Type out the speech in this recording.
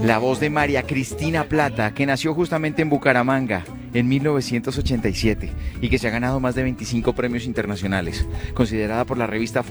La voz de María Cristina Plata, que nació justamente en Bucaramanga en 1987 y que se ha ganado más de 25 premios internacionales, considerada por la revista